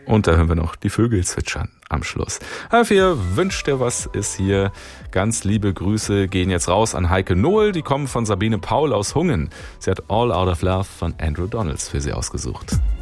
Und da hören wir noch die Vögel zwitschern am Schluss. Dafür wünscht dir was, ist hier. Ganz liebe Grüße gehen jetzt raus an Heike Nohl. Die kommen von Sabine Paul aus Hungen. Sie hat All Out of Love von Andrew Donalds für sie ausgesucht.